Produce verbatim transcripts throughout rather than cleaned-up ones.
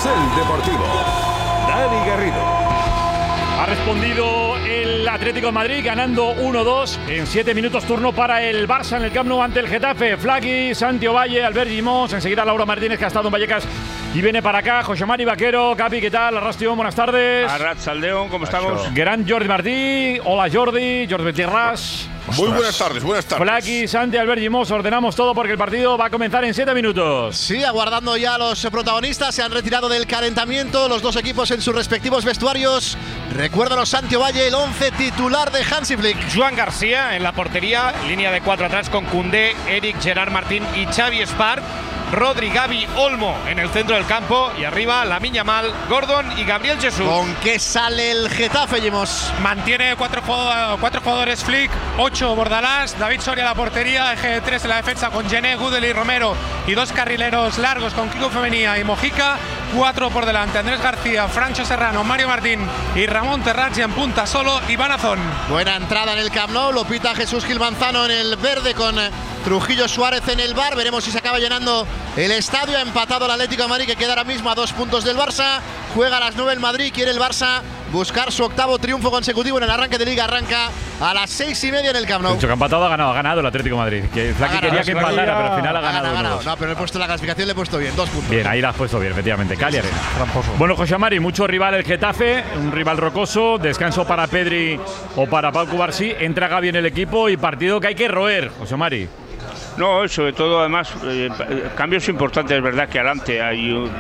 Carrusel Deportivo. Dani Garrido. Ha respondido el Atlético de Madrid ganando uno dos en siete minutos, turno para el Barça en el Camp Nou ante el Getafe. Flaqui, Santi Ovalle, Albert Gimós, enseguida Laura Martínez, que ha estado en Vallecas y viene para acá. José Mari Vaquero, Capi, ¿qué tal? Arrastion, buenas tardes. Arratsaldeon, ¿cómo estamos? Gran Jordi Martí, hola Jordi, Jordi Tierras. Muy buenas tardes, buenas tardes. Flaqui, Santi, Albert Gimós, ordenamos todo porque el partido va a comenzar en siete minutos. Sí, aguardando ya a los protagonistas, se han retirado del calentamiento los dos equipos en sus respectivos vestuarios. Recuérdanos, Santi Ovalle, el once titular de Hansi Flick. Joan García en la portería, línea de cuatro atrás con Koundé, Eric, Gerard Martín y Xavi Espart. Rodri, Gavi, Olmo en el centro del campo y arriba Lamine Yamal, Gordon y Gabriel Jesús. ¿Con qué sale el Getafe, Yemos? Mantiene cuatro, cuatro jugadores Flick, ocho Bordalás, David Soria en la portería, eje de tres en la defensa con Gené, Gudel y Romero y dos carrileros largos con Kiko Femenía y Mojica, cuatro por delante, Andrés García, Francho Serrano, Mario Martín y Ramón Terrats, y en punta solo Iván Azón. Buena entrada en el Camp Nou, lo pita Jesús Gil Manzano en el verde con Trujillo Suárez en el bar. Veremos si se acaba llenando el estadio. Ha empatado el Atlético de Madrid, que queda ahora mismo a dos puntos del Barça. Juega a las nueve el Madrid. Quiere el Barça buscar su octavo triunfo consecutivo en el arranque de Liga. Arranca a las seis y media en el Camp Nou. Dicho que ha empatado, ha ganado, ha ganado el Atlético de Madrid. Que Flaqui quería que empatara, pero al final ha ganado. Ha ganado, ha ganado. No, pero he puesto la clasificación, le he puesto bien, dos puntos. Bien, ahí la has puesto bien, efectivamente. Cali Arena. Bueno, José Mari, mucho rival el Getafe, un rival rocoso. Descanso para Pedri o para Pau Cubarsí. Entra Gavi en el equipo y partido que hay que roer, José Mari. No, sobre todo, además, eh, cambios importantes, es verdad que adelante hay un,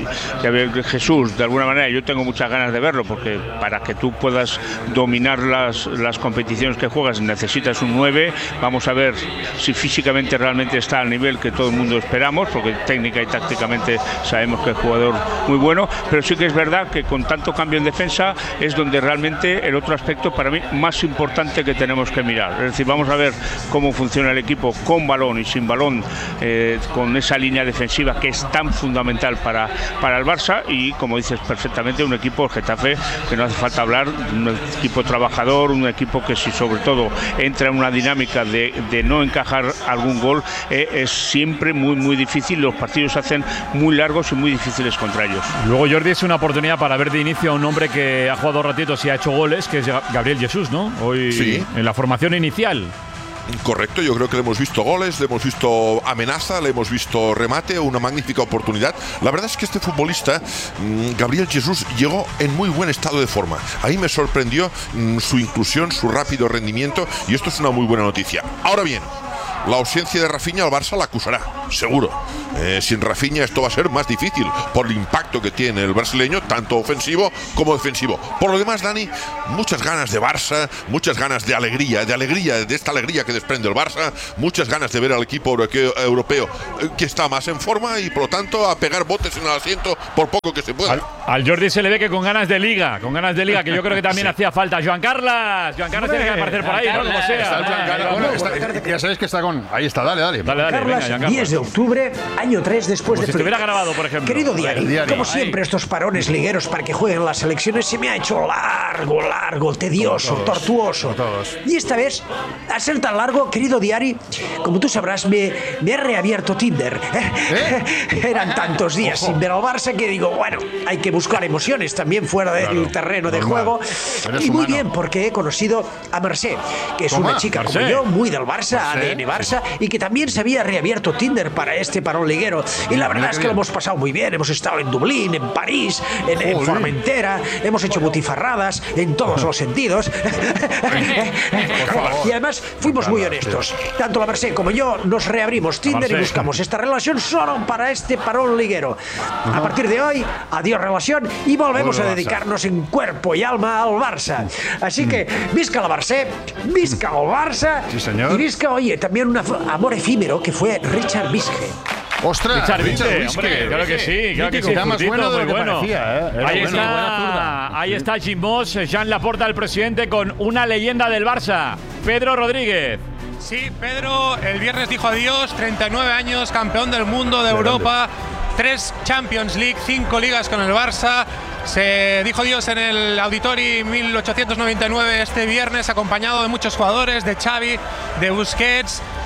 Jesús, de alguna manera, yo tengo muchas ganas de verlo, porque para que tú puedas dominar las, las competiciones que juegas necesitas un nueve. Vamos a ver si físicamente realmente está al nivel que todo el mundo esperamos, porque técnica y tácticamente sabemos que es jugador muy bueno, pero sí que es verdad que con tanto cambio en defensa es donde realmente el otro aspecto para mí más importante que tenemos que mirar. Es decir, vamos a ver cómo funciona el equipo con balón y sin balón, eh, con esa línea defensiva que es tan fundamental para, para el Barça, y como dices perfectamente, un equipo, el Getafe, que no hace falta hablar, un equipo trabajador, un equipo que si sobre todo entra en una dinámica de, de no encajar algún gol, eh, es siempre muy muy difícil. Los partidos se hacen muy largos y muy difíciles contra ellos. Luego, Jordi, es una oportunidad para ver de inicio a un hombre que ha jugado ratitos y ha hecho goles, que es Gabriel Jesús, ¿no? Hoy sí, en la formación inicial. Correcto, yo creo que le hemos visto goles, le hemos visto amenaza, le hemos visto remate, una magnífica oportunidad. La verdad es que este futbolista, Gabriel Jesús, llegó en muy buen estado de forma. Ahí me sorprendió su inclusión, su rápido rendimiento, y esto es una muy buena noticia. Ahora bien, la ausencia de Rafinha al Barça la acusará, seguro. Eh, sin Rafinha esto va a ser más difícil por el impacto que tiene el brasileño, tanto ofensivo como defensivo. Por lo demás, Dani, muchas ganas de Barça, muchas ganas de alegría, de alegría, de esta alegría que desprende el Barça, muchas ganas de ver al equipo europeo, europeo eh, que está más en forma, y por lo tanto a pegar botes en el asiento por poco que se pueda. Al, al Jordi se le ve que con ganas de liga, con ganas de liga, que yo creo que también sí hacía falta. Joan Carlas, Joan Carlas tiene que aparecer por ahí, ¿no? Como sea. Está Joan Carlas. Bueno, está, ya sabéis que está con. Ahí está, dale, dale. Dale, dale, Carlas, venga, diez de octubre, año tres después Como de si estuviera grabado, por ejemplo. Querido Diari, Diari, como siempre, estos parones ligueros para que jueguen las selecciones se me ha hecho largo, largo, tedioso, todos, tortuoso. Todos. Y esta vez, a ser tan largo, querido Diari, como tú sabrás, me, me he reabierto Tinder. ¿Eh? Eran tantos días Ojo. sin ver al Barça que digo, bueno, hay que buscar emociones también fuera del claro, terreno de normal. juego. Y muy humano. bien, porque he conocido a Mercè, que es ¿Cómo? una chica Mercè. como yo, muy del Barça, Mercè. A D N Barça, y que también se había reabierto Tinder para este parón liguero. Y la verdad es que lo hemos pasado muy bien. Hemos estado en Dublín, en París, en, en Formentera, hemos hecho butifarradas en todos los sentidos. Y además fuimos muy honestos. Tanto la Mercè como yo nos reabrimos Tinder y buscamos esta relación solo para este parón liguero. A partir de hoy, adiós relación, y volvemos a dedicarnos en cuerpo y alma al Barça. Así que, visca la Mercè, visca el Barça, sí, señor. Y visca, oye, también un amor efímero que fue Richard Bisque. ¡Ostras! Richard Bisque, hombre, claro que sí, claro que sí. Era más bueno de lo que bueno. parecía, ¿eh? Ahí bueno, está, ahí está Gimós, Jean Laporta, el presidente, con una leyenda del Barça, Pedro Rodríguez. Sí, Pedro el viernes dijo adiós, treinta y nueve años, campeón del mundo, de Europa, tres Champions League, cinco ligas con el Barça. Se dijo adiós en el Auditori mil ochocientos noventa y nueve este viernes, acompañado de muchos jugadores, de Xavi, de Busquets,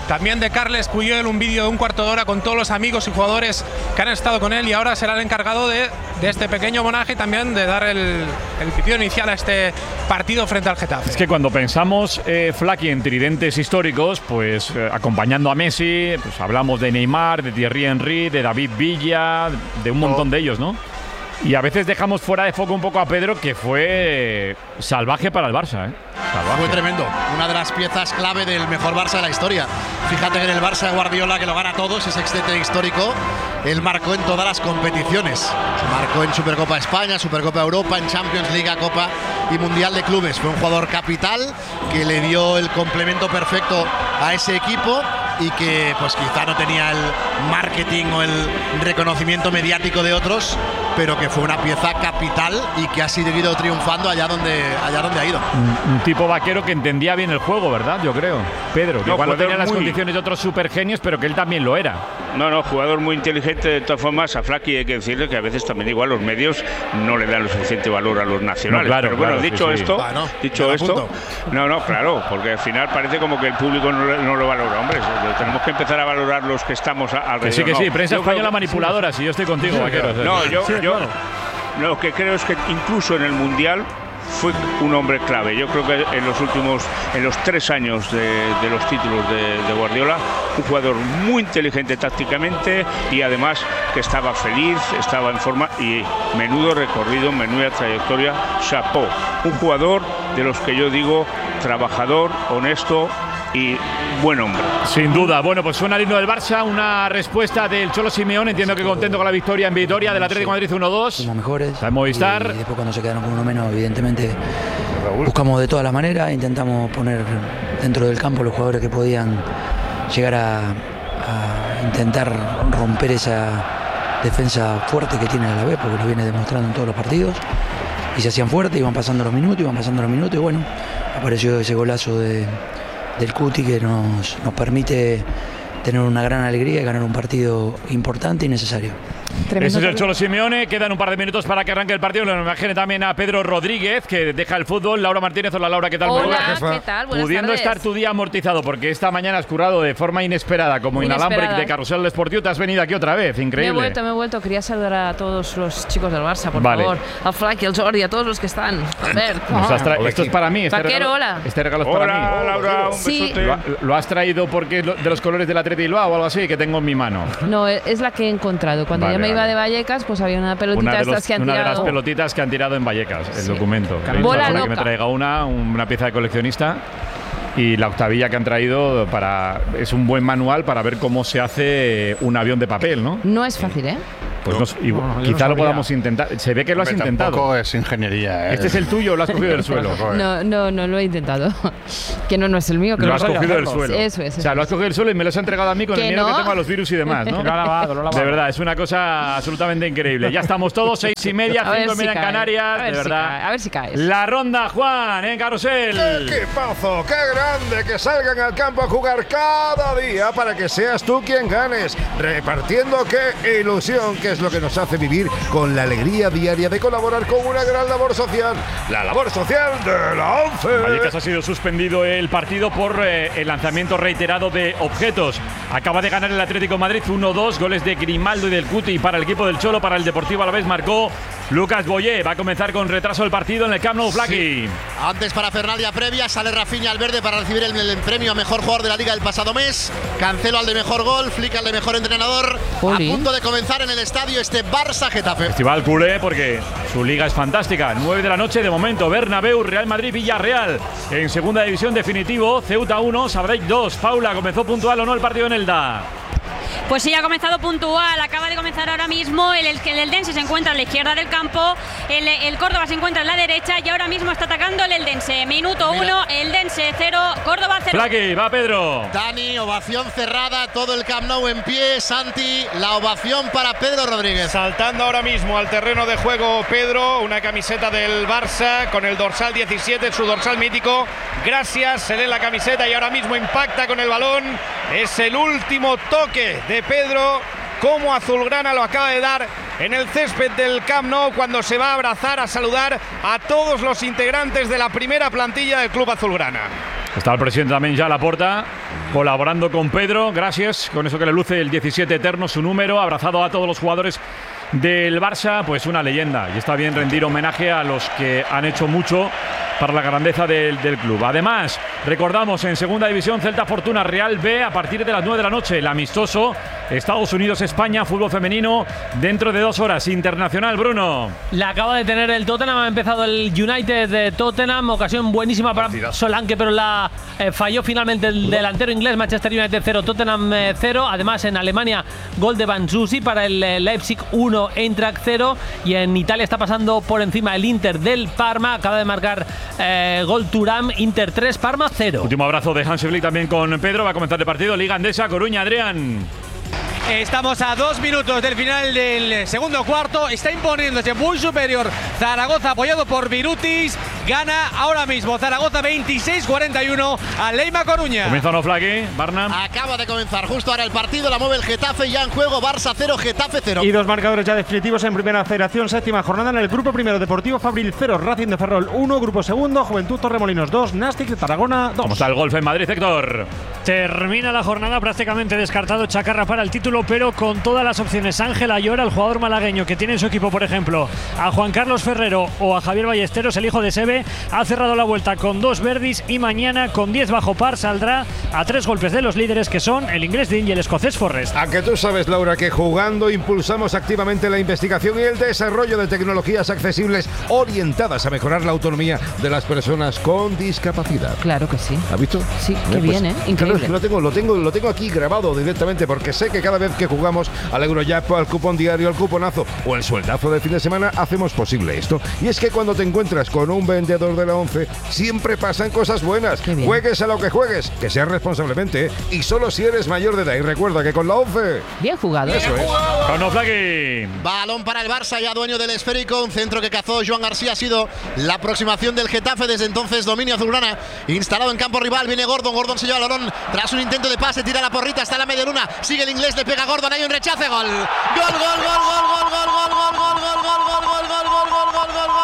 También de Carles Puyol, un vídeo de un cuarto de hora con todos los amigos y jugadores que han estado con él, y ahora será el encargado de, de este pequeño homenaje y también de dar el, el pitido inicial a este partido frente al Getafe. Es que cuando pensamos, eh, Flaky, en tridentes históricos, pues eh, acompañando a Messi, pues hablamos de Neymar, de Thierry Henry, de David Villa, de un montón de ellos, ¿no? Y a veces dejamos fuera de foco un poco a Pedro, que fue salvaje para el Barça, ¿eh? Salvaje. Fue tremendo. Una de las piezas clave del mejor Barça de la historia. Fíjate que en el Barça de Guardiola, que lo gana todo, ese sextete histórico, él marcó en todas las competiciones. Marcó en Supercopa España, Supercopa Europa, en Champions, Liga, Copa y Mundial de Clubes. Fue un jugador capital que le dio el complemento perfecto a ese equipo y que pues quizá no tenía el marketing o el reconocimiento mediático de otros, pero que fue una pieza capital y que ha seguido triunfando allá donde, allá donde ha ido. Un, un tipo vaquero que entendía bien el juego, ¿verdad? Yo creo. Pedro, que no, igual no tenía las muy... condiciones de otros supergenios, pero que él también lo era. No, no, jugador muy inteligente. De todas formas, a Flaky hay que decirle que a veces también igual los medios no le dan lo suficiente valor a los nacionales. No, claro, pero bueno, claro, dicho sí, esto, sí. Ah, no, dicho esto, no, no, claro, porque al final parece como que el público no, no lo valora. Hombre, tenemos que empezar a valorar los que estamos alrededor. Que sí, que sí, no, prensa española manipuladora, si sí, yo estoy contigo, sí, vaquero. No, yo, sí, yo claro. Lo que creo es que incluso en el Mundial fue un hombre clave. Yo creo que en los últimos, en los tres años de, de los títulos de, de Guardiola, un jugador muy inteligente tácticamente y además que estaba feliz, estaba en forma y menudo recorrido, menuda trayectoria, chapó. Un jugador de los que yo digo trabajador, honesto y buen hombre. Sin duda. Bueno, pues suena el himno del Barça, una respuesta del Cholo Simeone. Entiendo que contento con la victoria en Vitoria del Atlético de Madrid uno dos. Somos mejores. Está en Movistar. Y después cuando se quedaron con uno menos, evidentemente buscamos de todas las maneras, intentamos poner dentro del campo los jugadores que podían llegar a, a intentar romper esa defensa fuerte que tiene a la vez, porque lo viene demostrando en todos los partidos. Y se hacían fuertes, iban pasando los minutos, iban pasando los minutos y bueno, apareció ese golazo de del Cuti que nos, nos permite tener una gran alegría y ganar un partido importante y necesario. Tremendo. Ese es el Cholo Simeone. Quedan un par de minutos para que arranque el partido. Lo imagine también a Pedro Rodríguez, que deja el fútbol. Laura Martínez. Hola, Laura, ¿qué tal? Hola, ¿qué tal? Buenas Pudiendo tardes. estar tu día amortizado, porque esta mañana has currado de forma inesperada, como inalámbric de Carrusel Deportivo. Te has venido aquí otra vez, increíble. Me he vuelto, me he vuelto. Quería saludar a todos los chicos del Barça, por vale. favor. Al Flaky, al Jordi, a todos los que están. A ver. Esto es para mí. Este Vaquero, regalo, hola. Este regalo es hola, para mí. Laura, un sí. besote. ¿Lo, ¿Lo has traído porque es de los colores del Atleti Bilbao o algo así que tengo en mi mano? No, es la que he encontrado. Cuando vale, yo me vale. iba de Vallecas, pues había una pelotita una de, estas los, que han una tirado. de las pelotitas que han tirado en Vallecas, el sí. documento. Bola loca. Que me traiga una, una pieza de coleccionista. Y la octavilla que han traído para es un buen manual para ver cómo se hace un avión de papel, ¿no? No es fácil, ¿eh? Pues no, y, no, quizá no lo podamos intentar. Se ve que lo has Hombre, intentado. Tampoco es ingeniería, ¿eh? ¿Este es el tuyo o lo has cogido del suelo? No, no, no lo he intentado. Que no, no es el mío. Que lo lo has cogido del suelo. Eso es. Eso o sea, lo has es. cogido del suelo y me lo has entregado a mí con ¿Que el miedo no? que tengo a los virus y demás, ¿no? Lo ha lavado, lo ha lavado. De verdad, es una cosa absolutamente increíble. Ya estamos todos, seis y media, A ver cinco y si media en cae. Canarias. A ver De si verdad. cae, a ver si caes. La ronda, Juan, en Carrusel. ¡Qué equipazo! ¡Qué grande! Que salgan al campo a jugar cada día para que seas tú quien ganes. Repartiendo qué ilusión, que es lo que nos hace vivir con la alegría diaria de colaborar con una gran labor social. La labor social de la ONCE. Vallecas ha sido suspendido el partido por eh, el lanzamiento reiterado de objetos. Acaba de ganar el Atlético de Madrid uno dos, goles de Grimaldo y del Cuti para el equipo del Cholo. Para el Deportivo Alavés marcó Lucas Boyé. Va a comenzar con retraso el partido en el Camp Nou, Flaky. Sí. Antes para Fernalia previa, sale Rafinha al verde para recibir el, el premio a mejor jugador de la Liga del pasado mes. Cancelo al de mejor gol, Flick al de mejor entrenador. Jolín. A punto de comenzar en el estadio este Barça Getafe. Festival culé porque su liga es fantástica. nueve de la noche de momento. Bernabéu, Real Madrid, Villarreal. En segunda división definitivo, Ceuta uno, Sabreit dos. Paula, ¿comenzó puntual o no el partido en Elda? Pues sí, ha comenzado puntual, acaba de comenzar ahora mismo, el, el, el Eldense se encuentra a la izquierda del campo, el, el Córdoba se encuentra a la derecha y ahora mismo está atacando el Eldense. Minuto uno, Eldense cero, Córdoba cero. Flaky, va Pedro. Dani, ovación cerrada, todo el Camp Nou en pie. Santi, la ovación para Pedro Rodríguez. Saltando ahora mismo al terreno de juego Pedro, una camiseta del Barça con el dorsal diecisiete, su dorsal mítico. Gracias, se lee la camiseta y ahora mismo impacta con el balón. Es el último toque de Pedro, como Azulgrana lo acaba de dar en el césped del Camp Nou cuando se va a abrazar, a saludar a todos los integrantes de la primera plantilla del club Azulgrana. Está el presidente también ya a la puerta. colaborando con Pedro. Gracias, con eso que le luce el diecisiete eterno, su número, abrazado a todos los jugadores del Barça, pues una leyenda. Y está bien rendir homenaje a los que han hecho mucho para la grandeza del, del club. Además, recordamos en Segunda División Celta Fortuna Real B a partir de las nueve de la noche. El amistoso Estados Unidos-España, fútbol femenino, dentro de dos horas. Internacional, Bruno. La acaba de tener el Tottenham, ha empezado el United de Tottenham, ocasión buenísima para Solanke, pero la eh, falló finalmente el delantero inglés. Manchester United cero, Tottenham cero. Además, en Alemania, gol de Banzusi para el eh, Leipzig uno, Eintracht cero. Y en Italia está pasando por encima el Inter del Parma, acaba de marcar eh, gol Thuram, Inter tres, Parma cero. Último abrazo de Hansi Flick también con Pedro. Va a comenzar el partido. Liga Andesa, Coruña, Adrián. Estamos a dos minutos del final del segundo cuarto. Está imponiéndose muy superior Zaragoza, apoyado por Virutis. Gana ahora mismo Zaragoza veintiséis cuarenta y uno a Leima Coruña. Comienza no Flagui, Barnam. Acaba de comenzar justo ahora el partido. La mueve el Getafe, ya en juego. Barça cero, Getafe cero. Y dos marcadores ya definitivos en Primera Federación, séptima jornada. En el grupo primero, Deportivo Fabril cero, Racing de Ferrol uno. Grupo segundo, Juventud Torremolinos dos, Nastic de Tarragona dos. ¿Cómo está el golf en Madrid, Héctor? Termina la jornada prácticamente descartado Chacarra para el título, pero con todas las opciones. Ángel Ayora, el jugador malagueño que tiene en su equipo, por ejemplo, a Juan Carlos Ferrero o a Javier Ballesteros, el hijo de Sebe, ha cerrado la vuelta con dos verdis y mañana con diez bajo par saldrá a tres golpes de los líderes, que son el inglés Dean y el escocés Forrest. A que tú sabes, Laura, que jugando impulsamos activamente la investigación y el desarrollo de tecnologías accesibles orientadas a mejorar la autonomía de las personas con discapacidad. Claro que sí. ¿Has visto? Sí, qué pues, bien, ¿eh? Increíble. Claro, es que lo tengo, lo tengo, lo tengo aquí grabado directamente, porque sé que cada vez que jugamos al Eurojackpot, al cupón diario, al cuponazo o el sueldazo de fin de semana, hacemos posible esto. Y es que cuando te encuentras con un vendedor de la ONCE, siempre pasan cosas buenas. Juegues a lo que juegues, que seas responsablemente, ¿eh? Y solo si eres mayor de edad. Y recuerda que con la ONCE… Bien jugado. Eso es. Con Oflagui. Balón para el Barça, ya dueño del esférico. Un centro que cazó Joan García. Ha sido la aproximación del Getafe. Desde entonces dominio azulgrana instalado en campo rival. Viene Gordon, Gordon se lleva el balón tras un intento de pase, tira la porrita hasta la media luna. Sigue el inglés, le pega a Gordon, hay un rechace, gol. Gol, gol, gol, gol, gol, gol, gol, gol, gol, gol, gol, gol, gol, gol, gol, gol, gol, gol, gol, gol,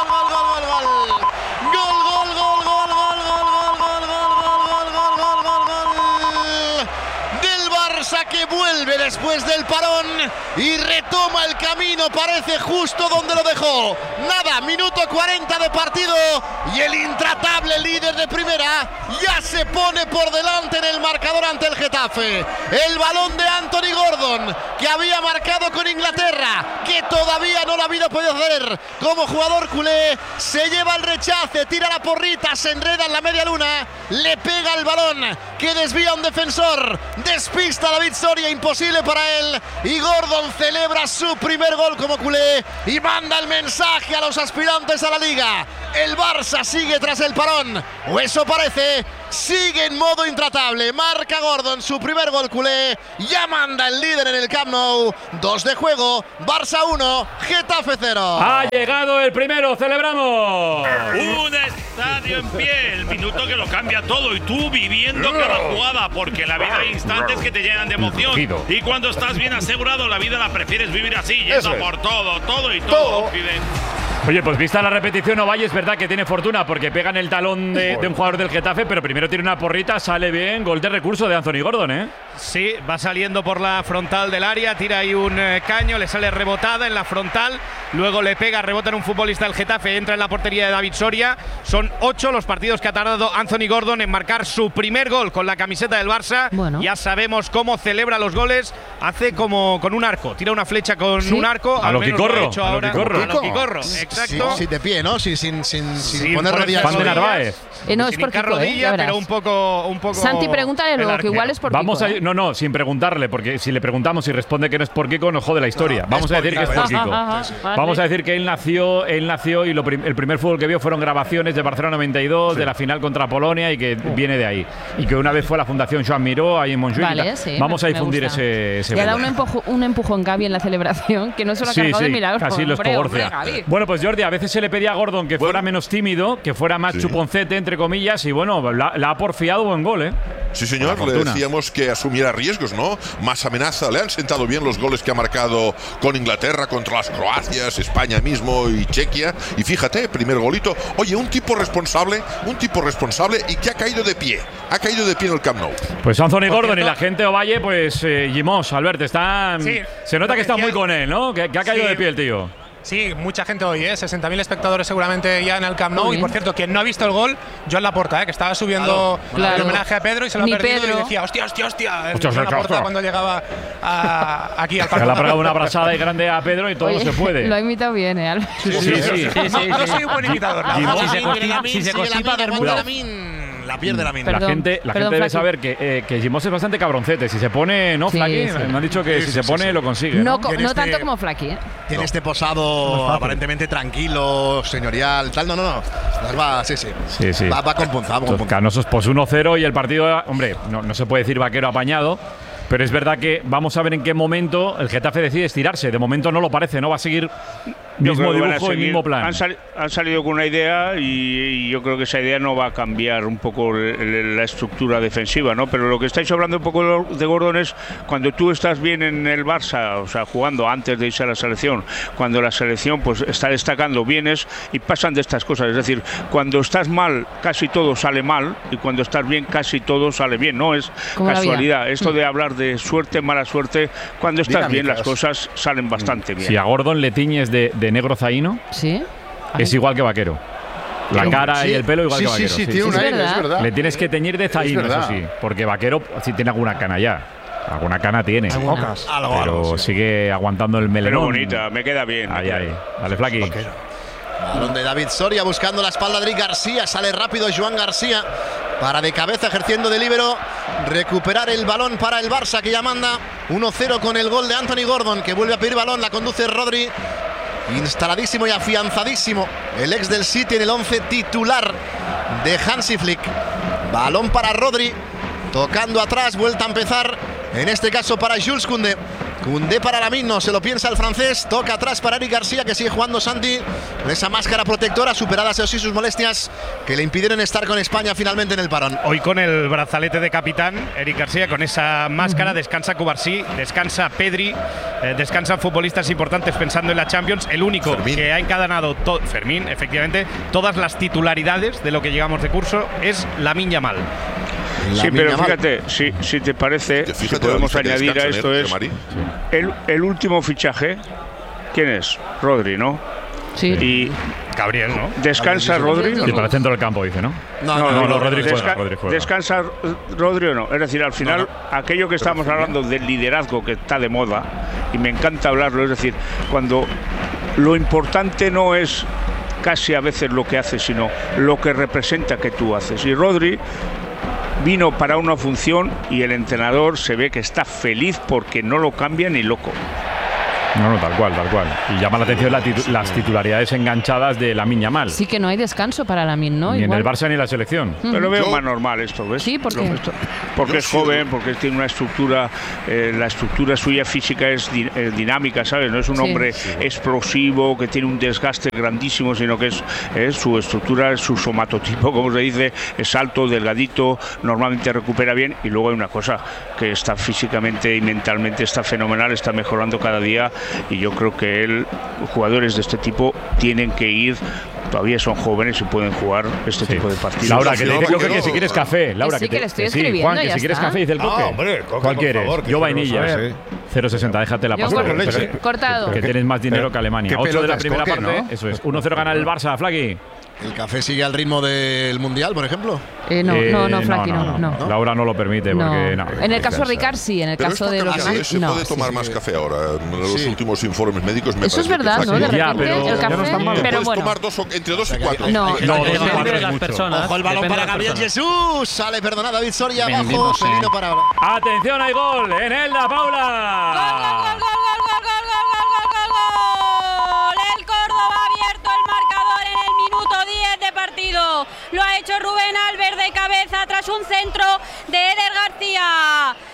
que vuelve después del parón y retoma el camino, parece justo donde lo dejó. Nada, minuto cuarenta de partido y el intratable líder de primera ya se pone por delante en el marcador ante el Getafe. El balón de Anthony Gordon, que había marcado con Inglaterra, que todavía no lo había podido hacer como jugador culé, se lleva el rechace, tira la porrita, se enreda en la media luna, le pega el balón que desvía un defensor, despista a David Soria, imposible para él, y Gordon celebra su primer gol como culé y manda el mensaje a los aspirantes a la Liga. El Barça sigue tras el parón, o eso parece, sigue en modo intratable. Marca Gordon su primer gol culé, ya manda el líder en el Camp Nou. Dos de juego, Barça uno, Getafe cero. Ha llegado el primero, celebramos. Un estadio en pie, el minuto que lo cambia todo y tú viviendo cada jugada, porque la vida hay instantes que te llenan de emoción y cuando estás bien asegurado la vida la prefieres vivir así, yendo por todo, todo y todo. Oye, pues vista la repetición, Ovalle, es verdad que tiene fortuna porque pega en el talón de, de un jugador del Getafe, pero primero tiene una porrita, sale bien, gol de recurso de Anthony Gordon, ¿eh? Sí, va saliendo por la frontal del área, tira ahí un eh, caño, le sale rebotada en la frontal, luego le pega, rebota en un futbolista del Getafe, entra en la portería de David Soria. Son ocho los partidos que ha tardado Anthony Gordon en marcar su primer gol con la camiseta del Barça. Bueno. Ya sabemos cómo celebra los goles, hace como con un arco, tira una flecha con ¿Sí? un arco. A lo que corro, a lo que corro. A lo que corro, exacto. Sí, sí, de pie, ¿no? Sí, sin, sin, sin, sin poner rodillas. Juan de Narváez. Eh, no, es sin por Kiko, rodilla, eh, pero un poco, un poco. Santi, pregúntale luego, que igual es por Vamos Kiko, a, ¿eh? No, no, sin preguntarle, porque si le preguntamos y responde que no es por Kiko, nos jode la historia. No, Vamos a decir que es por Kiko. Vamos a decir que él nació, él nació y lo prim el primer fútbol que vio fueron grabaciones de Barcelona noventa y dos, sí. de la final contra Polonia, y que viene de ahí. Y que una vez fue a la Fundación Joan Miró, ahí en Montjuic. Vale, sí, Vamos me, a difundir ese, ese. Le ha dado un, empujo, un empujón Gaby en la celebración, que no se lo ha sí, cargado sí, de milagro. Casi los Pogorcia. Bueno, pues Jordi, a veces se le pedía a Gordon que bueno. fuera menos tímido, que fuera más sí. chuponcete, entre comillas, y bueno, la, la ha porfiado buen gol, ¿eh? Sí, señor, le decíamos que asumiera riesgos, ¿no? Más amenaza, le han sentado bien los goles que ha marcado con Inglaterra contra las Croacias, España mismo y Chequia. Y fíjate, primer golito. Oye, un tipo responsable, un tipo responsable y que ha caído de pie. Ha caído de pie en el Camp Nou. Pues Anthony Gordon y la gente Ovalle, pues eh, Gimos, Albert, están… Sí, se nota que está muy con él, ¿no? Que, que ha caído Sí. de pie el tío. Sí, mucha gente hoy, ¿eh? sesenta mil espectadores seguramente ya en el Camp Nou. Y por cierto, quien no ha visto el gol, Joan Laporta, ¿eh? que estaba subiendo Claro. el homenaje a Pedro y se lo Ni ha perdido Pedro. y decía, hostia, hostia, hostia. Hostia, Joan hostia, Laporta hostia. cuando llegaba a- aquí al Se le ha campo. pegado una abrazada y grande a Pedro y todo Oye, se puede. Lo ha imitado bien, ¿eh? Albert? Sí, sí, sí. No, no soy un buen imitador. la Gimos. verdad. Si se constipa, si se constipa, Bermuda. La pierde la mina. La Perdón, gente, la perdón, gente debe Flaqui. saber que, eh, que Gimos es bastante cabroncete. Si se pone, ¿no, Sí, Flaqui? sí. Me han dicho que Sí, si sí, se sí, pone sí. lo consigue. No, ¿no? co- Tiene no este- tanto como Flaqui, ¿eh? Tiene este posado aparentemente tranquilo, señorial, tal. No, no, no. Las va, sí, sí. Sí, sí. Va, va con punza, va con Estos punza. canosos, pues uno cero y el partido, hombre, no, no se puede decir vaquero apañado, pero es verdad que vamos a ver en qué momento el Getafe decide estirarse. De momento no lo parece, no va a seguir Yo mismo creo que van a dibujo y seguir. mismo plan. Han, sali- han salido con una idea y, y yo creo que esa idea no va a cambiar un poco el- el- la estructura defensiva, ¿no? Pero lo que estáis hablando un poco de Gordon es cuando tú estás bien en el Barça, o sea, jugando antes de irse a la selección, cuando la selección pues está destacando, vienes y pasan de estas cosas. Es decir, cuando estás mal, casi todo sale mal, y cuando estás bien, casi todo sale bien. No es Como la vida. casualidad. Esto de hablar de suerte, mala suerte, cuando estás bien, las Dinámicas. cosas salen bastante bien. Si a Gordon le tiñes de, de negro zaino, Sí. es igual que vaquero. La cara Sí. y el pelo igual sí, que sí, vaquero. sí, tiene un Es aire, verdad. es verdad. Le tienes que teñir de zaino, eso verdad. sí, porque vaquero sí tiene alguna cana ya. Alguna cana tiene. Pocas. Algo, Pero algo, sí. sigue aguantando el Pero melenón. bonita, me queda bien. me Ahí, queda ahí. bien. Dale, Flaqui. Balón de David Soria buscando la espalda de Eric García. Sale rápido Joan García para de cabeza ejerciendo de líbero recuperar el balón para el Barça, que ya manda uno cero con el gol de Anthony Gordon, que vuelve a pedir balón. La conduce Rodri. Instaladísimo y afianzadísimo el ex del City en el once titular de Hansi Flick. Balón para Rodri, tocando atrás, vuelta a empezar, en este caso para Jules Koundé. Koundé para Lamine, no se lo piensa el francés, toca atrás para Eric García, que sigue jugando Santi con esa máscara protectora, superadas así sus molestias que le impidieron estar con España finalmente en el parón. Hoy con el brazalete de capitán, Eric García, con esa máscara, descansa Cubarsí, descansa Pedri, eh, descansan futbolistas importantes pensando en la Champions. El único Fermín. que ha encadenado, to- Fermín, efectivamente, todas las titularidades de lo que llegamos de curso es Lamine Yamal. Sí, pero fíjate, si, si te parece, Que si fíjate podemos la lista que añadir a descansan, esto ¿eh, es Mari? el, el último fichaje, ¿quién es? Rodri, ¿no? Sí. Y Gabriel, ¿no? descansa Rodri. Sí, para el centro del campo, dice, ¿no? No, no, no, Rodri juega, Desca- Rodri juega. ¿Descansa Rodri o no? Es decir, al final, aquello que estamos hablando del liderazgo que está de moda, y me encanta hablarlo, es decir, cuando lo importante no es casi a veces lo que haces, sino lo que representa que tú haces. Y Rodri vino para una función y el entrenador se ve que está feliz porque no lo cambia ni loco. No, no, tal cual, tal cual. Y llama la atención la titu- las titularidades enganchadas de Lamine Yamal. Sí que no hay descanso para Lamine, ¿no? Ni en Igual. el Barça ni en la selección. Pero lo veo Yo- más normal esto, ¿ves? Sí, ¿por Lo- qué? esto- Porque Yo es sí, joven, lo- porque tiene una estructura, eh, la estructura suya física es di- eh, dinámica, ¿sabes? No es un Sí. hombre explosivo que tiene un desgaste grandísimo, sino que es, es su estructura, su somatotipo, como se dice, es alto, delgadito, normalmente recupera bien. Y luego hay una cosa, que está físicamente y mentalmente está fenomenal, está mejorando cada día, y yo creo que él, jugadores de este tipo tienen que ir, todavía son jóvenes y pueden jugar este tipo de partidos. Laura, que te dice no, Coque no. que si quieres café. Laura, sí, te- que le estoy sí, escribiendo, Juan, que ya si quieres está. café, dice el Ah, Coque. hombre, Coque, ¿Cuál por quieres? favor, que Yo quiero vainilla. saber. cero sesenta, déjate la Yo pasar. con leche. cortado. Que tienes más dinero que Alemania. qué ocho de la pelotas, primera Coque, parte, ¿no? eso es. uno cero gana el Barça, Flaqui. ¿El café sigue al ritmo del Mundial, por ejemplo? Eh, no, Eh, no, no, Flaqui, no, no. no. Laura no lo permite porque no. En el caso de Ricard sí, en el Pero caso esta de los café demás se no. puede tomar sí, más sí. café ahora. En los Sí. últimos informes médicos me Eso es parece que verdad, está ¿no? De aquí. Ya, repente pero el ya no café, está mal. Te pero puedes bueno. tomar dos o- entre dos y cuatro. No, No, Depende dos y de cuatro es las mucho. personas. Ojo el balón depende para de las Gabriel personas. Jesús. Sale, perdona, David Soria abajo. Bendito sea. Peligro para ahora. Atención, hay gol en el da Gol, gol, Paula. gol, gol, gol, gol, gol, gol, gol, gol, gol. El Córdoba ha abierto el marcador en el minuto diez de partido. Lo ha hecho Rubén Albert de cabeza tras un centro de Eder García.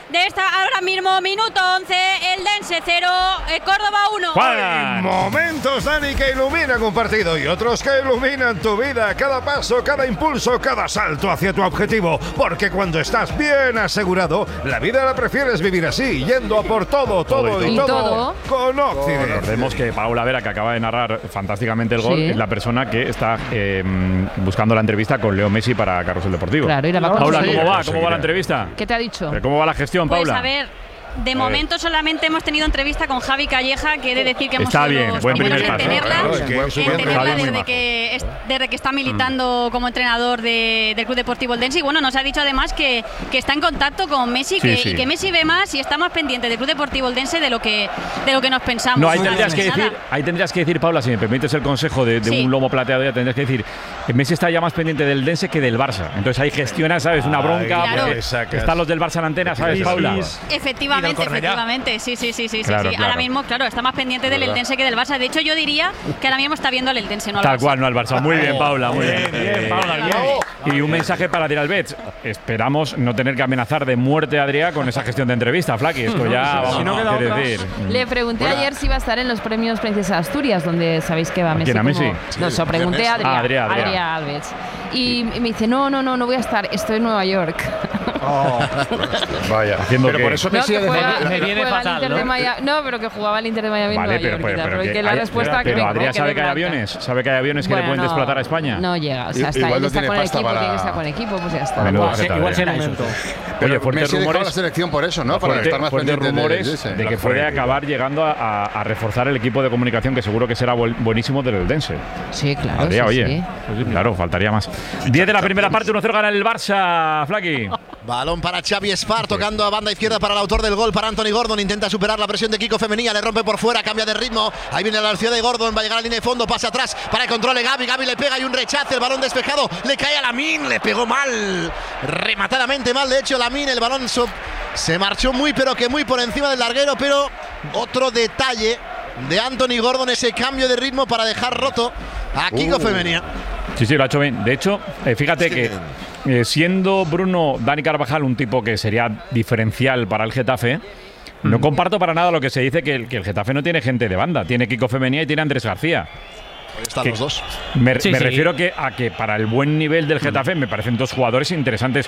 de esta ahora mismo, minuto once, el Dense cero, eh, Córdoba uno. Hay momentos, Dani, que iluminan un partido y otros que iluminan tu vida. Cada paso, cada impulso, cada salto hacia tu objetivo. Porque cuando estás bien asegurado, la vida la prefieres vivir así, yendo a por todo, todo, todo y, y todo, todo con Occident. Recordemos que Paula Vera, que acaba de narrar fantásticamente el gol, sí. es la persona que está eh, buscando la entrevista con Leo Messi para Carrusel Deportivo. Claro, y la va Paula, ¿cómo va? ¿Cómo va la entrevista? ¿Qué te ha dicho? ¿Cómo va la gestión, pues Paula? A ver, de momento solamente hemos tenido entrevista con Javi Calleja, que he de decir que hemos está sido bien, los buen primeros primer en tenerla, paso. en tenerla desde, que, es, desde que está militando mm. como entrenador de, del Club Deportivo Eldense. Y bueno, nos ha dicho además que, que está en contacto con Messi, sí, que, sí. y que Messi ve más y está más pendiente del Club Deportivo Eldense de lo que, de lo que nos pensamos. No, ahí tendrías, que decir, ahí tendrías que decir, Paula, si me permites el consejo de, de sí. un lomo plateado, ya tendrías que decir que Messi está ya más pendiente del Eldense que del Barça. Entonces ahí gestiona, ¿sabes? Una bronca. Claro. Están los del Barça en la antena, ¿sabes, Paula? Efectivamente, efectivamente. Sí, sí, sí, sí. Claro, sí. claro. Ahora mismo, claro, está más pendiente del Eldense que del Barça. De hecho, yo diría que ahora mismo está viendo al Eldense, no al Barça. Tal cual, no al Barça. Muy bien, Paula, muy bien. Bien, bien, Paula, bien. Y un mensaje para Diralbets. Esperamos no tener que amenazar de muerte a Adrià con esa gestión de entrevista, Flaki. Esto ya vamos no a decir. Le pregunté bueno. ayer si iba a estar en los premios Princesa Asturias, donde sabéis que va Messi. ¿Quién, a Messi? Como... No, se lo pregunté a Adrià, ah, Adrià, Adrià. Adrià Alves. Y me dice, no, no, no, no voy a estar, estoy en Nueva York. Oh, vaya. Haciendo pero que por eso Messi no, que juega, me viene fatal, ¿no? Miami, no, pero que jugaba el Inter de Miami vale, en Nueva pero, York. pero, pero, pero que que la hay, respuesta pero, que pero vengo, Adrià que sabe que hay blanca. aviones, sabe que hay aviones que bueno, le pueden desplazar a España. No llega, o sea, está, igual él no está tiene con el pasta equipo, para... tiene que estar con el equipo, pues ya está. Menudo, sí, igual se momento. Pero Oye, fuertes Messi dejó rumores, la selección por eso, ¿no? Para fuerte, estar más fuertes pendiente rumores de, de, de que puede acabar llegando a, a reforzar el equipo de comunicación, que seguro que será buenísimo del Eldense. Sí, claro. Adrià, sí, oye, sí. Pues, claro, faltaría más. diez de la primera parte, uno cero gana el Barça, Flaki. Balón para Xavi Espar, tocando a banda izquierda para el autor del gol, para Anthony Gordon. Intenta superar la presión de Kiko Femenía, le rompe por fuera, cambia de ritmo. Ahí viene la velocidad de Gordon, va a llegar a la línea de fondo, pasa atrás para el control de Gavi. Gavi le pega y un rechace, el balón despejado, le cae a Lamine, le pegó mal, rematadamente mal. De hecho, Lamine, el balón so se marchó muy, pero que muy por encima del larguero. Pero otro detalle de Anthony Gordon, ese cambio de ritmo para dejar roto a Kiko uh. Femenía. Sí, sí, lo ha hecho bien. De hecho, eh, fíjate sí. que eh, siendo Bruno Dani Carvajal un tipo que sería diferencial para el Getafe, mm. no comparto para nada lo que se dice que el, que el Getafe no tiene gente de banda. Tiene Kiko Femenía y tiene Andrés García. Ahí están que los dos. Me, sí, me sí. refiero que, a que para el buen nivel del Getafe mm. me parecen dos jugadores interesantes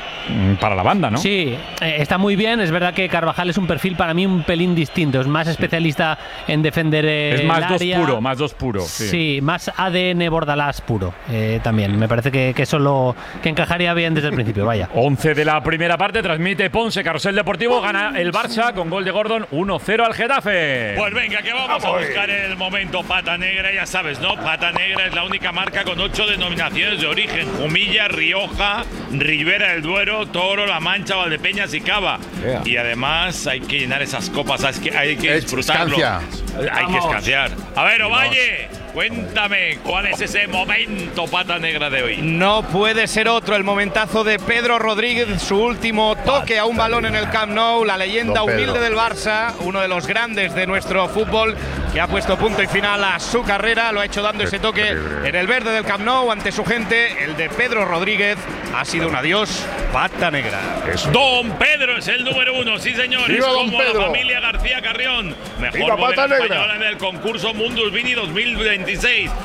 para la banda, ¿no? Sí, eh, está muy bien. Es verdad que Carvajal es un perfil para mí un pelín distinto. Es más especialista en defender el Es más área. dos puro, más dos puro. Sí, sí más A D N Bordalás puro. Eh, también me parece que, que eso lo que encajaría bien desde el principio. Vaya. once de la primera parte, transmite Ponce, Carrusel Deportivo, gana el Barça con gol de Gordon, uno cero al Getafe. Pues venga, que vamos a buscar el momento Pata Negra, ya sabes, ¿no? Pata Negra es la única marca con ocho denominaciones de origen: Jumilla, Rioja, Ribera del Duero, Toro, La Mancha, Valdepeñas y Cava. Yeah. Y además hay que llenar esas copas, hay que, hay que disfrutarlo. Escancia. Hay que escanciar. A ver, Ovalle, cuéntame, ¿cuál es ese momento Pata Negra de hoy? No puede ser otro, el momentazo de Pedro Rodríguez, su último toque a un balón en el Camp Nou, la leyenda humilde del Barça, uno de los grandes de nuestro fútbol, que ha puesto punto y final a su carrera, lo ha hecho dando ese toque en el verde del Camp Nou ante su gente. El de Pedro Rodríguez ha sido un adiós Pata Negra. Eso. Don Pedro es el número uno, sí señores, ¡Viva como Pedro! La familia García Carrión, mejor ¡Viva modelo Pata Negra! española en el concurso Mundus Vini dos mil veintiséis.